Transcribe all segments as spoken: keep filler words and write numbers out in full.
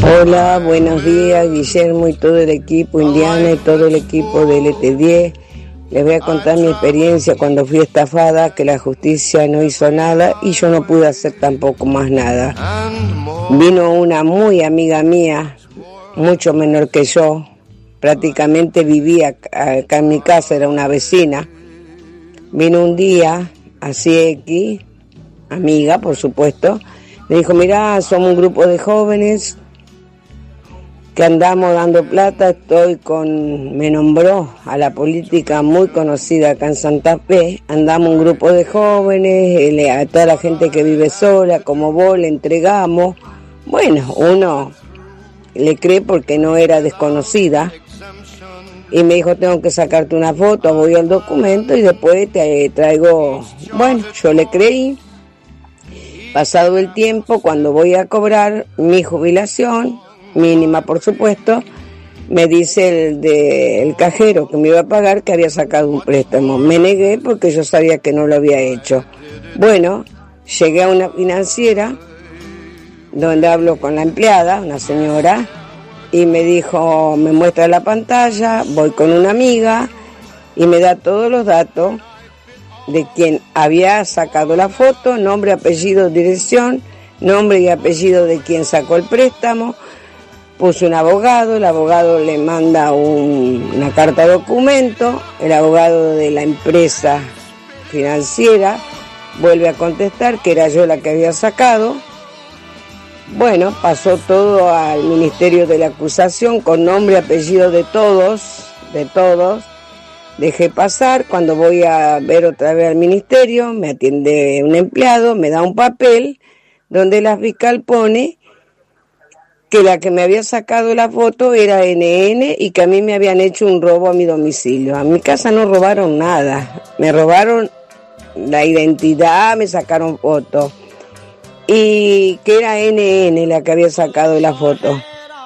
Hola, buenos días, Guillermo y todo el equipo Indiana y todo el equipo de L T diez. Les voy a contar mi experiencia cuando fui estafada, que la justicia no hizo nada y yo no pude hacer tampoco más nada. Vino una muy amiga mía, mucho menor que yo, prácticamente vivía acá en mi casa, era una vecina. Vino un día, así X, amiga por supuesto, me dijo, mirá, somos un grupo de jóvenes que andamos dando plata, estoy con, me nombró a la política muy conocida acá en Santa Fe, andamos un grupo de jóvenes, a toda la gente que vive sola, como vos, le entregamos. Bueno, uno le cree porque no era desconocida, y me dijo, tengo que sacarte una foto, voy al documento y después te traigo. Bueno, yo le creí. Pasado el tiempo, cuando voy a cobrar mi jubilación, mínima por supuesto, me dice el de el cajero que me iba a pagar que había sacado un préstamo. Me negué porque yo sabía que no lo había hecho. Bueno, llegué a una financiera donde hablo con la empleada, una señora, y me dijo, me muestra la pantalla, voy con una amiga y me da todos los datos de quien había sacado la foto, nombre, apellido, dirección, nombre y apellido de quien sacó el préstamo. Puso un abogado, el abogado le manda un, una carta de documento, el abogado de la empresa financiera vuelve a contestar que era yo la que había sacado. Bueno, pasó todo al Ministerio de la Acusación con nombre y apellido de todos, de todos. Dejé pasar, cuando voy a ver otra vez al ministerio, me atiende un empleado, me da un papel donde la fiscal pone que la que me había sacado la foto era N N y que a mí me habían hecho un robo a mi domicilio. A mi casa no robaron nada, me robaron la identidad, me sacaron fotos. Y que era N N la que había sacado la foto.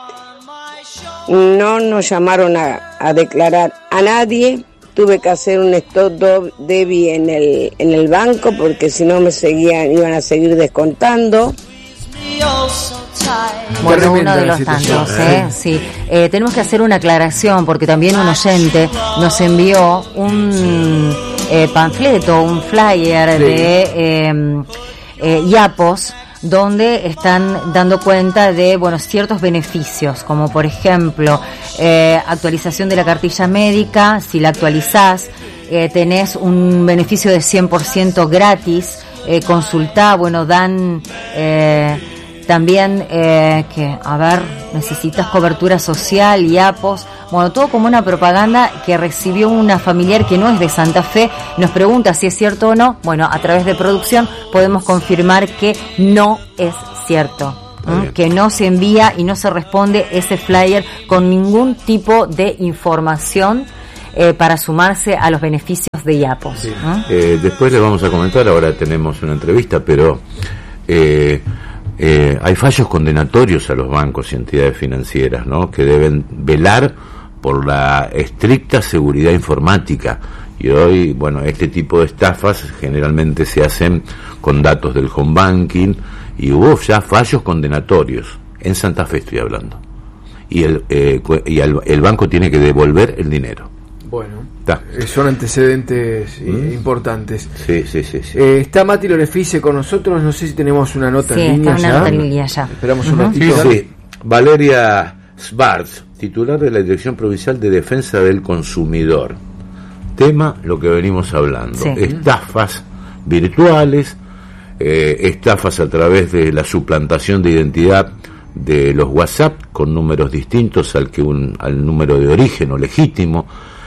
No nos llamaron a, a declarar a nadie. Tuve que hacer un stop debit en el en el banco porque si no me seguían, iban a seguir descontando. Bueno, uno de los tantos, ¿eh? Sí. Eh, tenemos que hacer una aclaración porque también un oyente nos envió un eh, panfleto, un flyer sí. de eh, eh, Iapos, donde están dando cuenta de, bueno, ciertos beneficios, como por ejemplo, eh, actualización de la cartilla médica. Si la actualizás, eh, tenés un beneficio de cien por ciento gratis. Eh, consultá, bueno, dan eh, también eh, que, a ver, necesitas cobertura social, Iapos, bueno, todo como una propaganda que recibió una familiar que no es de Santa Fe. Nos pregunta si es cierto o no. Bueno, a través de producción podemos confirmar que no es cierto, ¿eh? Que no se envía y no se responde ese flyer con ningún tipo de información eh, para sumarse a los beneficios de Iapos. Sí. ¿eh? Eh, después le vamos a comentar, ahora tenemos una entrevista, pero eh, eh, hay fallos condenatorios a los bancos y entidades financieras, ¿no?, que deben velar por la estricta seguridad informática. Y hoy, bueno, este tipo de estafas generalmente se hacen con datos del home banking y hubo ya fallos condenatorios. En Santa Fe estoy hablando. Y el eh, y el, el banco tiene que devolver el dinero. Bueno, eh, son antecedentes ¿Mm? eh, importantes. Sí, sí, sí. sí. Eh, está Mati Lorefice con nosotros, no sé si tenemos una nota sí, en línea está una ya. nota en línea ya. Esperamos uh-huh. un ratito. Sí, sí. Valeria Schwartz, titular de la Dirección Provincial de Defensa del Consumidor. Tema, lo que venimos hablando. Sí. Estafas virtuales, eh, estafas a través de la suplantación de identidad de los WhatsApp con números distintos al que un, al número de origen o legítimo.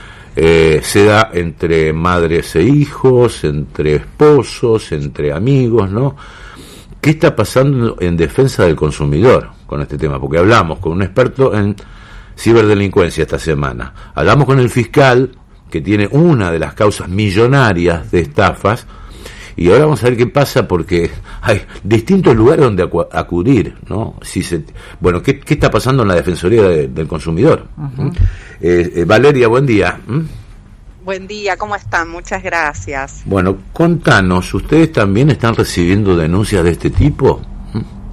Eh, se da entre madres e hijos, entre esposos, entre amigos, ¿no? ¿Qué está pasando en defensa del consumidor con este tema? Porque hablamos con un experto en ciberdelincuencia esta semana, hablamos con el fiscal que tiene una de las causas millonarias de estafas, y ahora vamos a ver qué pasa, porque hay distintos lugares donde acu- acudir, ¿no? Si se, bueno, ¿qué, qué está pasando en la Defensoría de, del Consumidor? Uh-huh. eh, eh, Valeria, buen día. ¿Mm? Buen día, ¿cómo están? Muchas gracias. Bueno, contanos, ¿ustedes también están recibiendo denuncias de este tipo? ¿Mm?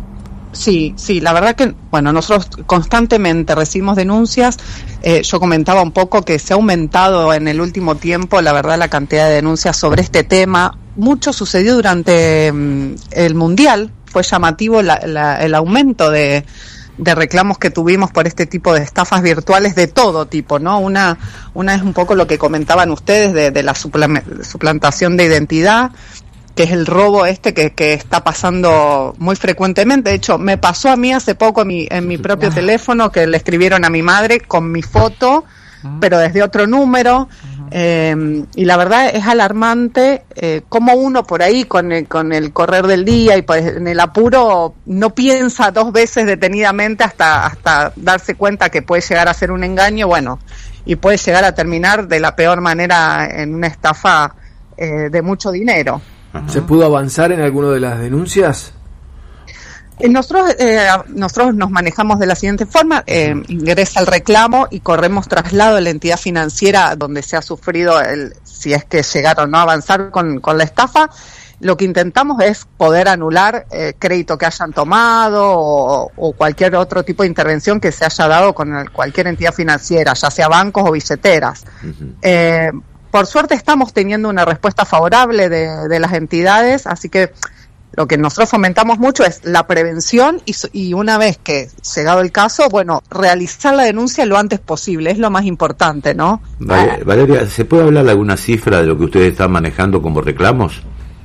Sí, sí, la verdad que, bueno, nosotros constantemente recibimos denuncias. Eh, yo comentaba un poco que se ha aumentado en el último tiempo, la verdad, la cantidad de denuncias sobre este tema. Mucho sucedió durante um, el Mundial, fue llamativo la, la, el aumento de, de reclamos que tuvimos por este tipo de estafas virtuales de todo tipo, ¿no? Una, una es un poco lo que comentaban ustedes de, de la suplantación de identidad, que es el robo este que, que está pasando muy frecuentemente. De hecho, me pasó a mí hace poco en mi, en mi propio ah. teléfono, que le escribieron a mi madre con mi foto, uh-huh. pero desde otro número, uh-huh. eh, y la verdad es alarmante eh, cómo uno por ahí con el, con el correr del día y pues, en el apuro no piensa dos veces detenidamente hasta, hasta darse cuenta que puede llegar a ser un engaño, bueno, y puede llegar a terminar de la peor manera en una estafa eh, de mucho dinero. ¿Se pudo avanzar en alguna de las denuncias? Nosotros eh, nosotros nos manejamos de la siguiente forma: eh, ingresa el reclamo y corremos traslado a la entidad financiera donde se ha sufrido, el, si es que llegaron a avanzar con, con la estafa. Lo que intentamos es poder anular eh, crédito que hayan tomado o, o cualquier otro tipo de intervención que se haya dado con el, cualquier entidad financiera, ya sea bancos o billeteras. Uh-huh. Eh, Por suerte estamos teniendo una respuesta favorable de, de las entidades, así que lo que nosotros fomentamos mucho es la prevención y, y una vez que llegado el caso, bueno, realizar la denuncia lo antes posible, es lo más importante, ¿no? Vale, Valeria, ¿se puede hablar de alguna cifra de lo que ustedes están manejando como reclamos?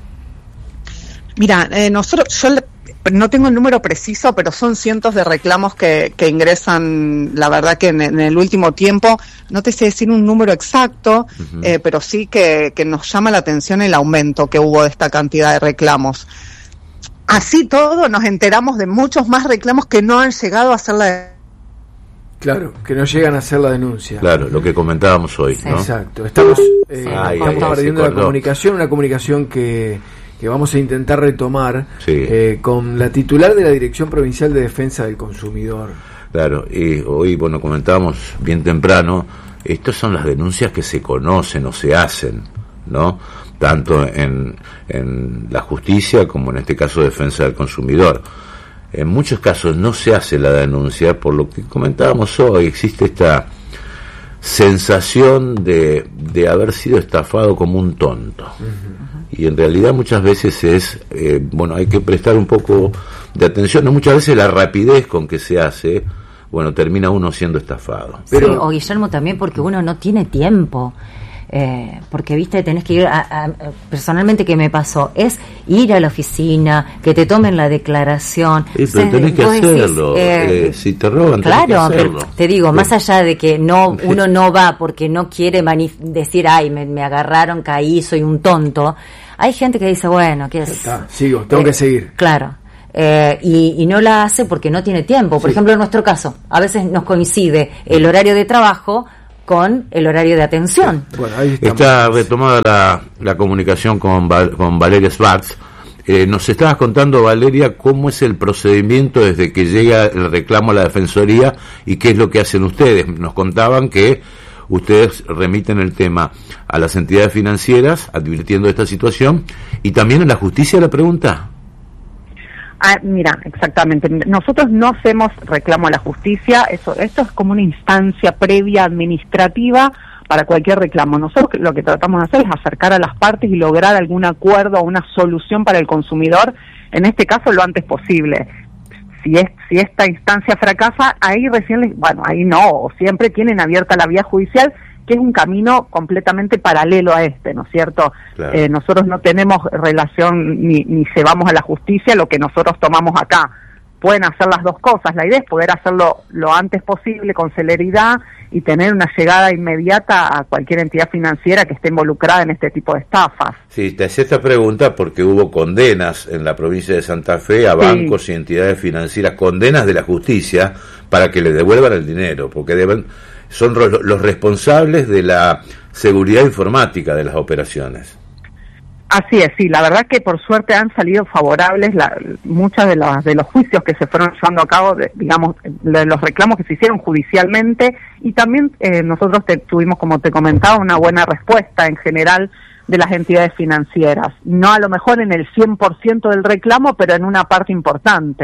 Mira, eh, nosotros, yo no tengo el número preciso, pero son cientos de reclamos que, que ingresan, la verdad que en, en el último tiempo, no te sé decir un número exacto, uh-huh. eh, pero sí que, que nos llama la atención el aumento que hubo de esta cantidad de reclamos. Así todo, nos enteramos de muchos más reclamos que no han llegado a hacer la... Claro, que no llegan a hacer la denuncia. Claro, lo que comentábamos hoy, sí. ¿no? Exacto, estamos, eh, sí. ay, estamos ay, perdiendo la comunicación, una comunicación que... que vamos a intentar retomar sí. eh, con la titular de la Dirección Provincial de Defensa del Consumidor. Claro, y hoy, bueno, comentábamos bien temprano, estas son las denuncias que se conocen o se hacen, ¿no? Tanto en, en la justicia como en este caso Defensa del Consumidor. En muchos casos no se hace la denuncia, por lo que comentábamos hoy, existe esta sensación de, de haber sido estafado como un tonto. Uh-huh. Y en realidad muchas veces es, eh, bueno, hay que prestar un poco de atención, no muchas veces la rapidez con que se hace, bueno, termina uno siendo estafado. Pero... Sí, o Guillermo también porque uno no tiene tiempo, eh, porque viste, tenés que ir, a, a, personalmente que me pasó, es ir a la oficina, que te tomen la declaración. Sí, pero o sea, tenés que hacerlo, decís, eh, eh, si te roban claro, tenés que hacerlo. Pero te digo, sí. Más allá de que no uno no va porque no quiere manif- decir, ay, me, me agarraron, caí, soy un tonto. Hay gente que dice, bueno, ¿qué es? Está, sigo, tengo eh, que seguir. Claro, eh, y, y no la hace porque no tiene tiempo. Por sí. ejemplo, en nuestro caso, a veces nos coincide el horario de trabajo con el horario de atención. Sí. Bueno, ahí está retomada la, la comunicación con, con Valeria Schwartz. Eh, nos estabas contando, Valeria, cómo es el procedimiento desde que llega el reclamo a la Defensoría y qué es lo que hacen ustedes. Nos contaban que ustedes remiten el tema a las entidades financieras advirtiendo de esta situación y también a la justicia. La pregunta. Ah, mira, exactamente. Nosotros no hacemos reclamo a la justicia. Eso, esto es como una instancia previa administrativa para cualquier reclamo. Nosotros lo que tratamos de hacer es acercar a las partes y lograr algún acuerdo o una solución para el consumidor, en este caso lo antes posible. Si es si esta instancia fracasa, ahí recién, les, bueno, ahí no, o siempre tienen abierta la vía judicial, que es un camino completamente paralelo a este, ¿no es cierto? Claro. Eh, nosotros no tenemos relación ni, ni llevamos a la justicia lo que nosotros tomamos acá. Pueden hacer las dos cosas, la idea es poder hacerlo lo antes posible, con celeridad, y tener una llegada inmediata a cualquier entidad financiera que esté involucrada en este tipo de estafas. Sí, te hacía esta pregunta porque hubo condenas en la provincia de Santa Fe a sí. bancos y entidades financieras, condenas de la justicia para que le devuelvan el dinero, porque deben son los responsables de la seguridad informática de las operaciones. Así es, sí, la verdad que por suerte han salido favorables la, muchas de, las, de los juicios que se fueron llevando a cabo, de, digamos, de los reclamos que se hicieron judicialmente, y también eh, nosotros te, tuvimos, como te comentaba, una buena respuesta en general de las entidades financieras. No a lo mejor en el cien por ciento del reclamo, pero en una parte importante.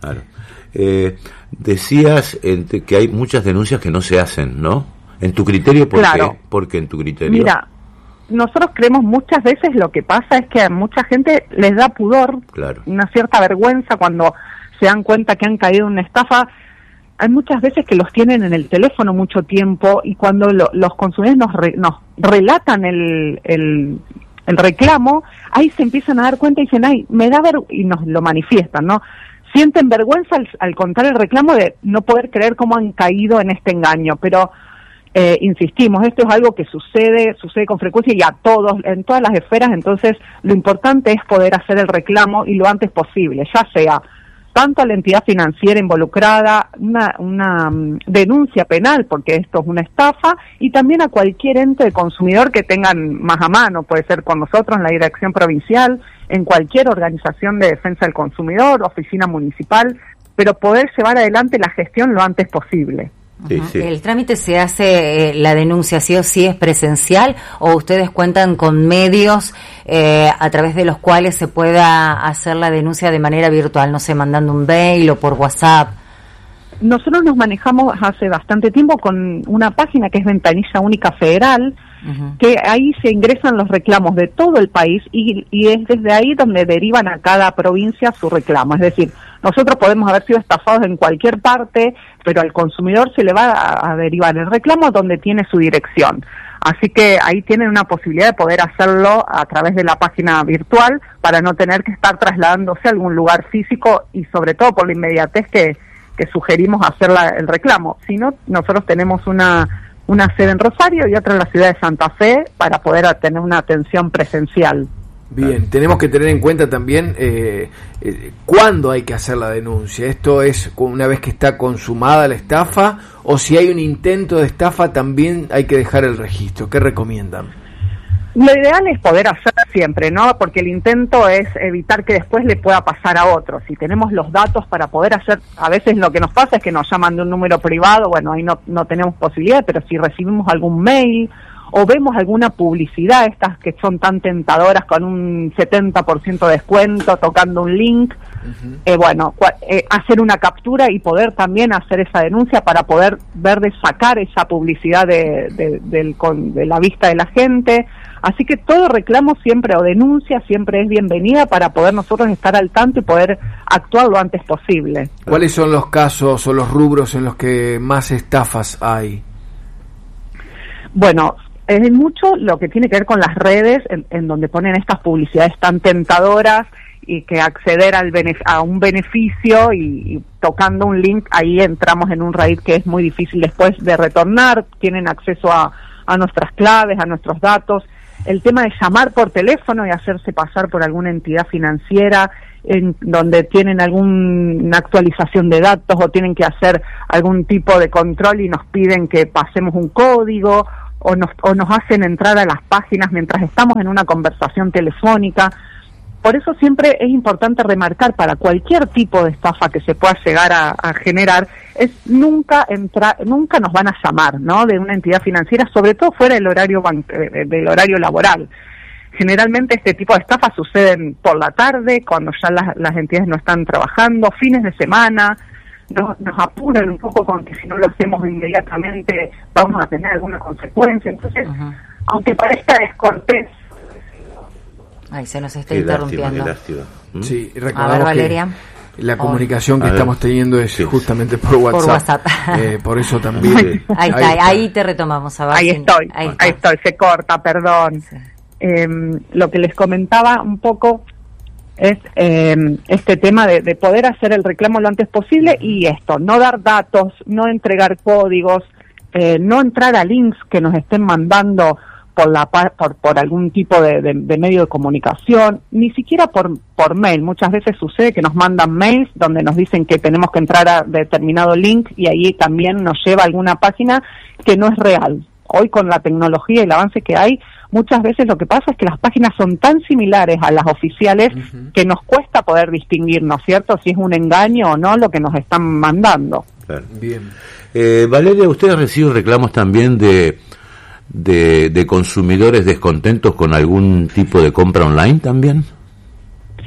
Claro. Eh, decías eh, que hay muchas denuncias que no se hacen, ¿no? En tu criterio, ¿por claro. qué? ¿Por qué en tu criterio? Mira, nosotros creemos muchas veces lo que pasa es que a mucha gente les da pudor, claro. una cierta vergüenza cuando se dan cuenta que han caído en una estafa. Hay muchas veces que los tienen en el teléfono mucho tiempo y cuando lo, los consumidores nos, re, nos relatan el, el, el reclamo, ahí se empiezan a dar cuenta y dicen, ay, me da vergüenza, y nos lo manifiestan, ¿no? Sienten vergüenza al, al contar el reclamo de no poder creer cómo han caído en este engaño, pero eh, insistimos, esto es algo que sucede, sucede con frecuencia y a todos, en todas las esferas, entonces lo importante es poder hacer el reclamo y lo antes posible, ya sea tanto a la entidad financiera involucrada, una, una um, denuncia penal, porque esto es una estafa, y también a cualquier ente de consumidor que tengan más a mano, puede ser con nosotros en la dirección provincial, en cualquier organización de defensa del consumidor, oficina municipal, pero poder llevar adelante la gestión lo antes posible. Sí, sí. ¿El trámite se hace, eh, la denuncia sí o sí es presencial o ustedes cuentan con medios eh, a través de los cuales se pueda hacer la denuncia de manera virtual, no sé, mandando un mail o por WhatsApp? Nosotros nos manejamos hace bastante tiempo con una página que es Ventanilla Única Federal, uh-huh. que ahí se ingresan los reclamos de todo el país y, y es desde ahí donde derivan a cada provincia su reclamo. Es decir, nosotros podemos haber sido estafados en cualquier parte, pero al consumidor se le va a, a derivar el reclamo donde tiene su dirección. Así que ahí tienen una posibilidad de poder hacerlo a través de la página virtual para no tener que estar trasladándose a algún lugar físico y sobre todo por la inmediatez que, que sugerimos hacer la, el reclamo. Si no, nosotros tenemos una, una sede en Rosario y otra en la ciudad de Santa Fe para poder tener una atención presencial. Bien, tenemos que tener en cuenta también eh, eh, cuándo hay que hacer la denuncia. ¿Esto es una vez que está consumada la estafa o si hay un intento de estafa también hay que dejar el registro? ¿Qué recomiendan? Lo ideal es poder hacer siempre, ¿no? Porque el intento es evitar que después le pueda pasar a otros. Si tenemos los datos para poder hacer, a veces lo que nos pasa es que nos llaman de un número privado, bueno, ahí no, no tenemos posibilidad, pero si recibimos algún mail o vemos alguna publicidad, estas que son tan tentadoras con un setenta por ciento de descuento, tocando un link, uh-huh. eh, bueno, cua- eh, hacer una captura y poder también hacer esa denuncia para poder ver de sacar esa publicidad de, de, del, con, de la vista de la gente. Así que todo reclamo siempre o denuncia siempre es bienvenida para poder nosotros estar al tanto y poder actuar lo antes posible. ¿Cuáles son los casos o los rubros en los que más estafas hay? Bueno, es mucho lo que tiene que ver con las redes, en, en donde ponen estas publicidades tan tentadoras y que acceder al benef- a un beneficio y, y tocando un link, ahí entramos en un raíz que es muy difícil después de retornar, tienen acceso a, a nuestras claves, a nuestros datos. El tema de llamar por teléfono y hacerse pasar por alguna entidad financiera en donde tienen alguna actualización de datos o tienen que hacer algún tipo de control y nos piden que pasemos un código o nos, o nos hacen entrar a las páginas mientras estamos en una conversación telefónica. Por eso siempre es importante remarcar para cualquier tipo de estafa que se pueda llegar a, a generar, es nunca entrar, nunca nos van a llamar, ¿no? De una entidad financiera, sobre todo fuera del horario ban- del horario laboral. Generalmente este tipo de estafas suceden por la tarde, cuando ya las, las entidades no están trabajando, fines de semana. Nos, nos apuran un poco con que si no lo hacemos inmediatamente vamos a tener alguna consecuencia. Entonces, uh-huh. aunque parezca descortés. Ay, se nos está qué interrumpiendo. Lástima, qué lástima. ¿Mm? Sí, a ver, Valeria. La comunicación que a estamos ver. teniendo es Sí. justamente por WhatsApp. Por WhatsApp. Eh, por eso también. Sí. Ahí está, ahí, ahí te retomamos. A ver Ahí si- estoy, ahí ahí, está. estoy, se corta, perdón. Sí. Eh, lo que les comentaba un poco es eh, este tema de, de poder hacer el reclamo lo antes posible y esto, no dar datos, no entregar códigos, eh, no entrar a links que nos estén mandando por la por, por algún tipo de, de, de medio de comunicación, ni siquiera por, por mail. Muchas veces sucede que nos mandan mails donde nos dicen que tenemos que entrar a determinado link y ahí también nos lleva a alguna página que no es real. Hoy con la tecnología y el avance que hay, muchas veces lo que pasa es que las páginas son tan similares a las oficiales uh-huh. que nos cuesta poder distinguir, ¿no es cierto?, si es un engaño o no lo que nos están mandando. Claro. Bien. Eh, Valeria, ¿ustedes reciben reclamos también de, de, de consumidores descontentos con algún tipo de compra online también?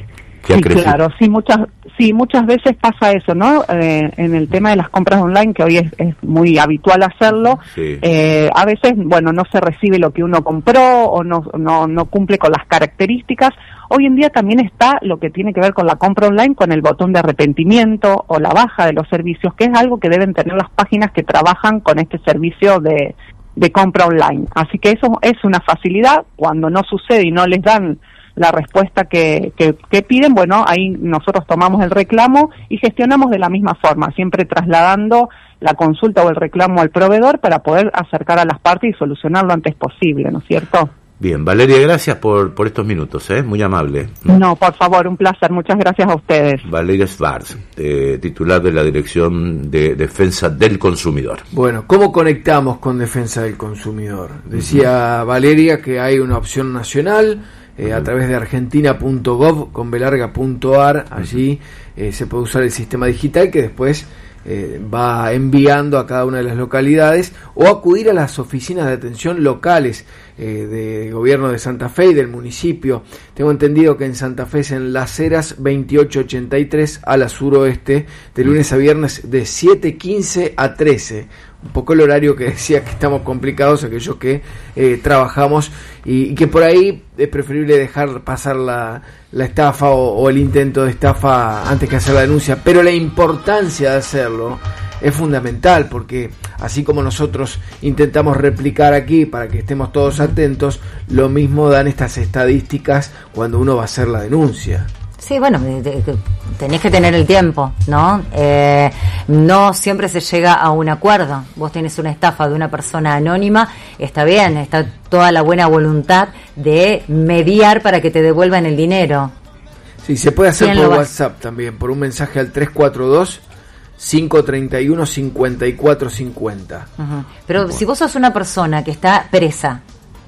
que sí, ha crecido. Claro, sí, muchas, sí, muchas veces pasa eso, ¿no? Eh, en el tema de las compras online, que hoy es, es muy habitual hacerlo, Sí. eh, a veces, bueno, no se recibe lo que uno compró o no, no, no cumple con las características. Hoy en día también está lo que tiene que ver con la compra online, con el botón de arrepentimiento o la baja de los servicios, que es algo que deben tener las páginas que trabajan con este servicio de, de compra online. Así que eso es una facilidad. Cuando no sucede y no les dan la respuesta que, que, que piden, bueno, ahí nosotros tomamos el reclamo y gestionamos de la misma forma, siempre trasladando la consulta o el reclamo al proveedor para poder acercar a las partes y solucionar lo antes posible, ¿no es cierto? Bien, Valeria, gracias por, por estos minutos, ¿eh? Muy amable. No, por favor, un placer, muchas gracias a ustedes. Valeria Schwartz, eh, titular de la Dirección de Defensa del Consumidor. Bueno, ¿cómo conectamos con Defensa del Consumidor? Decía Valeria que hay una opción nacional, eh, a través de argentina punto gov con belarga punto ar, allí eh, se puede usar el sistema digital que después eh, va enviando a cada una de las localidades, o acudir a las oficinas de atención locales eh, de gobierno de Santa Fe y del municipio. Tengo entendido que en Santa Fe es en Las Heras veintiocho ochenta y tres a la suroeste, de lunes a viernes de siete quince a trece. Un poco el horario que decía que estamos complicados aquellos que eh, trabajamos y, y que por ahí es preferible dejar pasar la, la estafa o, o el intento de estafa antes que hacer la denuncia, pero la importancia de hacerlo es fundamental, porque así como nosotros intentamos replicar aquí para que estemos todos atentos, lo mismo dan estas estadísticas cuando uno va a hacer la denuncia. Sí, bueno, de, de, de, tenés que tener el tiempo, ¿no? Eh, no siempre se llega a un acuerdo. Vos tenés una estafa de una persona anónima, está bien, está toda la buena voluntad de mediar para que te devuelvan el dinero. Sí, se puede hacer por WhatsApp también, por un mensaje al tres cuatro dos, cinco tres uno, cinco cuatro cinco cero. Uh-huh. Pero bueno, si vos sos una persona que está presa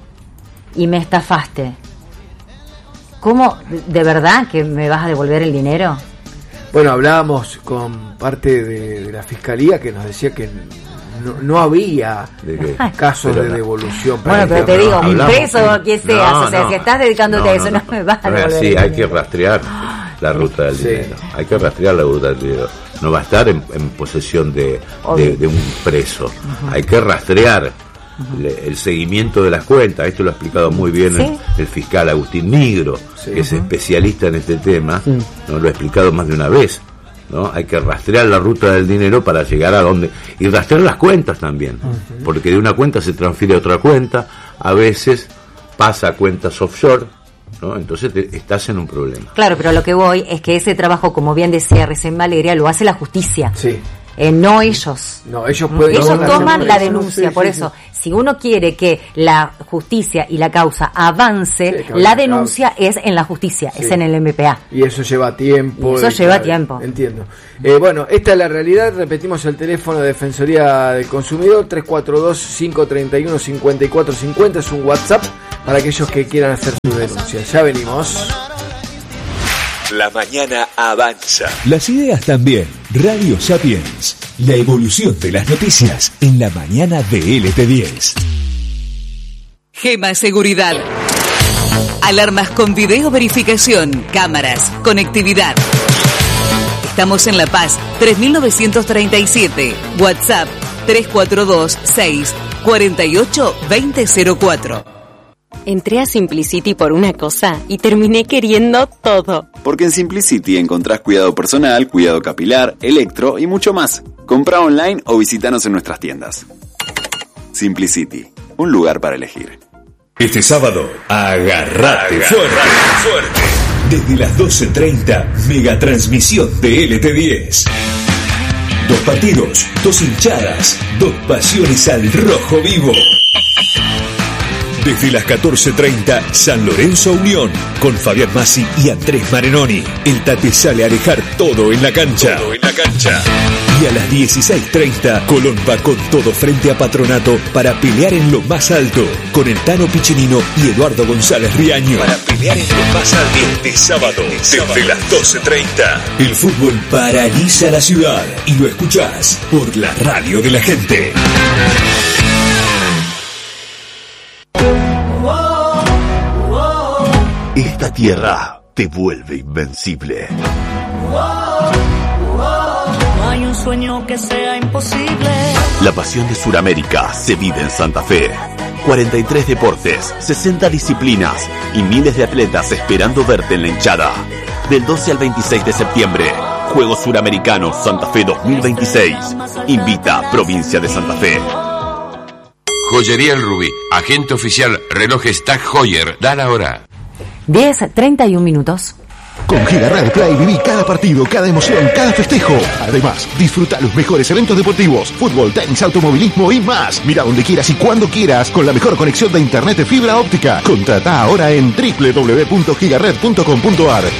y me estafaste, ¿cómo? ¿De verdad que me vas a devolver el dinero? Bueno, hablábamos con parte de, de la fiscalía que nos decía que no, no había ¿De casos pero de devolución. Bueno, pero te digo, un preso o quien seas, no, o sea, no, si estás dedicándote no, a eso, no, no me vas a no devolver. Sí, hay que rastrear la ruta del sí. dinero. Hay que rastrear la ruta del dinero. No va a estar en, en posesión de, de, de un preso. Uh-huh. Hay que rastrear el seguimiento de las cuentas. Esto lo ha explicado muy bien ¿Sí? el, el fiscal Agustín Nigro, sí, que es uh-huh. especialista en este tema, sí. ¿no? Lo ha explicado más de una vez, ¿no? Hay que rastrear la ruta del dinero para llegar a donde, y rastrear las cuentas también, uh-huh. porque de una cuenta se transfiere a otra cuenta, a veces pasa a cuentas offshore, ¿no? Entonces te, estás en un problema. Claro, pero lo que voy es que ese trabajo, como bien decía recién Valeria, lo hace la justicia. Sí. Eh, no ellos. No, ellos pueden. Ellos toman la denuncia, sí, por sí, eso, sí. Si uno quiere que la justicia y la causa avance, sí, la denuncia causa. es en la justicia, sí. es en el M P A. Y eso lleva tiempo. Y eso y lleva claro, tiempo. Entiendo. Eh, bueno, esta es la realidad. Repetimos el teléfono de Defensoría del Consumidor, tres cuatro dos, cinco tres uno, cinco cuatro cinco cero. Es un WhatsApp para aquellos que quieran hacer su denuncia. Ya venimos. La mañana avanza. Las ideas también. Radio Sapiens. La evolución de las noticias en la mañana de L T diez. Gema Seguridad. Alarmas con video verificación, cámaras, conectividad. Estamos en La Paz, tres mil novecientos treinta y siete. WhatsApp tres cuatro dos, seis cuatro ocho, dos cero cero cuatro. Entré a Simplicity por una cosa y terminé queriendo todo. Porque en Simplicity encontrás cuidado personal, cuidado capilar, electro y mucho más. Comprá online o visítanos en nuestras tiendas. Simplicity, un lugar para elegir. Este sábado, agarrate fuerte. fuerte. Desde las doce treinta, megatransmisión de L T diez. Dos partidos, dos hinchadas, dos pasiones al rojo vivo. Desde las catorce treinta, San Lorenzo Unión, con Fabián Massi y Andrés Marenoni. El Tate sale a dejar todo en la cancha. Todo en la cancha. Y a las dieciséis treinta, Colón va con todo frente a Patronato para pelear en lo más alto, con el Tano Piccinino y Eduardo González Riaño. Para pelear en lo más alto este sábado, desde las doce treinta. El fútbol paraliza la ciudad y lo escuchás por la radio de la gente. Esta tierra te vuelve invencible. No hay un sueño que sea imposible. La pasión de Sudamérica se vive en Santa Fe. cuarenta y tres deportes, sesenta disciplinas y miles de atletas esperando verte en la hinchada. Del doce al veintiséis de septiembre, Juegos Suramericanos Santa Fe dos mil veintiséis. Invita Provincia de Santa Fe. Joyería El Rubí, agente oficial Relojes Tag Heuer. Da la hora. diez, treinta y un minutos. Con Gigaret Play viví cada partido, cada emoción, cada festejo. Además, disfruta los mejores eventos deportivos, fútbol, tenis, automovilismo y más. Mira donde quieras y cuando quieras con la mejor conexión de internet de fibra óptica. Contrata ahora en doble u doble u doble u punto gigaret punto com punto a r.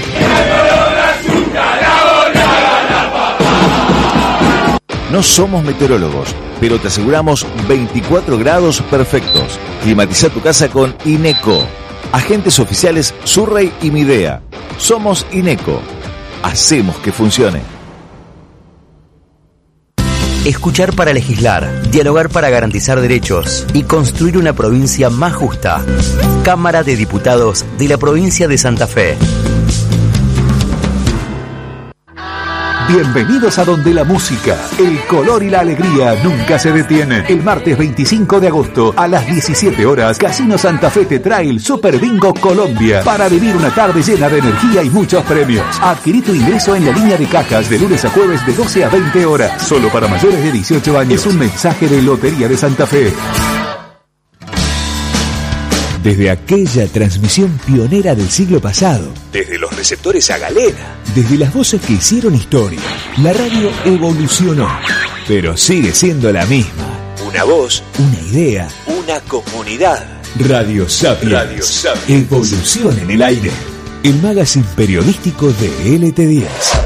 No somos meteorólogos, pero te aseguramos veinticuatro grados perfectos. Climatiza tu casa con INECO. Agentes oficiales Surrey y Midea. Somos INECO. Hacemos que funcione. Escuchar para legislar, dialogar para garantizar derechos y construir una provincia más justa. Cámara de Diputados de la Provincia de Santa Fe. Bienvenidos a donde la música, el color y la alegría nunca se detienen. El martes veinticinco de agosto a las diecisiete horas, Casino Santa Fe te trae el Super Bingo Colombia para vivir una tarde llena de energía y muchos premios. Adquirí tu ingreso en la línea de cajas de lunes a jueves de doce a veinte horas. Solo para mayores de dieciocho años. Es un mensaje de Lotería de Santa Fe. Desde aquella transmisión pionera del siglo pasado. Desde los receptores a galena. Desde las voces que hicieron historia. La radio evolucionó, pero sigue siendo la misma. Una voz. Una idea. Una comunidad. Radio Sapiens. Radio Sapiens. Evolución en el aire. El magazine periodístico de L T diez.